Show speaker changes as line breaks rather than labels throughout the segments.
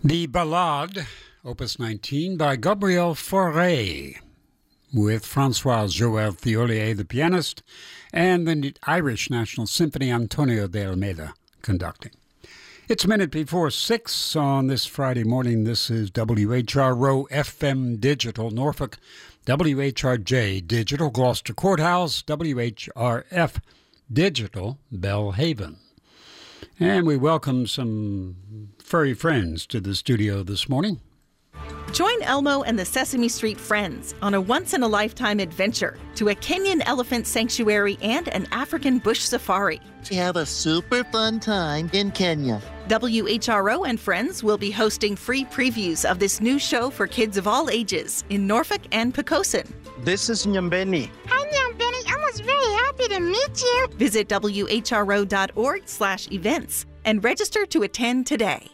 The Ballade, Opus 19, by Gabriel Fauré, with François Joël Thiollier, the pianist, and the Irish National Symphony Antonio de Almeida conducting. It's a minute before 6 on this Friday morning. This is WHRO FM Digital Norfolk, WHRJ Digital Gloucester Courthouse, WHRF Digital Belhaven. And we welcome some furry friends to the studio this morning.
Join Elmo and the Sesame Street Friends on a once-in-a-lifetime adventure to a Kenyan elephant sanctuary and an African bush safari.
To have a super fun time in Kenya.
WHRO and Friends will be hosting free previews of this new show for kids of all ages in Norfolk and Poquoson.
This is Nyambeni.
Hi, Nyambeni. I was very happy to meet you.
Visit whro.org/events and register to attend today.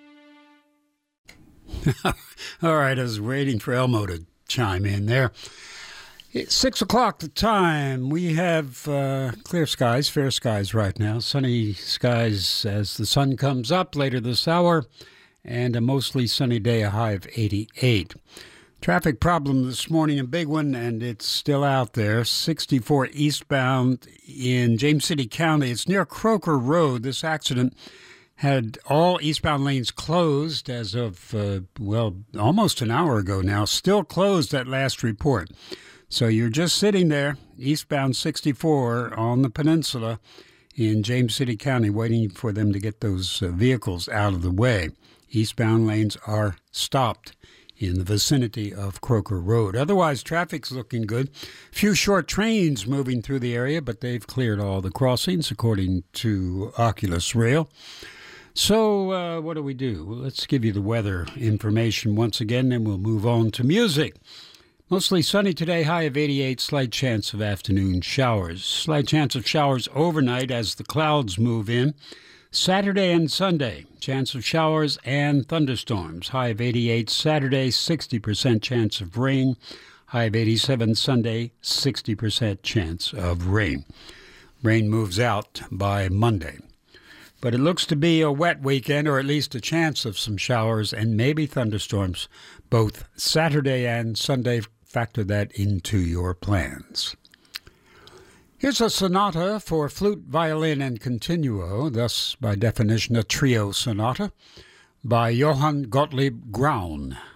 All right, I was waiting for Elmo to chime in there. It's 6 o'clock the time. We have clear skies, fair skies right now. Sunny skies as the sun comes up later this hour, and a mostly sunny day, a high of 88. Traffic problem this morning, a big one, and it's still out there. 64 eastbound in James City County. It's near Croker Road. This accident had all eastbound lanes closed as of, almost an hour ago now. Still closed at last report. So you're just sitting there, eastbound 64 on the peninsula in James City County, waiting for them to get those vehicles out of the way. Eastbound lanes are stopped in the vicinity of Croker Road. Otherwise, traffic's looking good. Few short trains moving through the area, but they've cleared all the crossings, according to Oculus Rail. So what do we do? Let's give you the weather information once again, then we'll move on to music. Mostly sunny today, high of 88, slight chance of afternoon showers. Slight chance of showers overnight as the clouds move in. Saturday and Sunday, chance of showers and thunderstorms. High of 88 Saturday, 60% chance of rain. High of 87 Sunday, 60% chance of rain. Rain moves out by Monday. But it looks to be a wet weekend, or at least a chance of some showers and maybe thunderstorms, both Saturday and Sunday. Factor that into your plans. Here's a sonata for flute, violin, and continuo, thus by definition a trio sonata, by Johann Gottlieb Graun.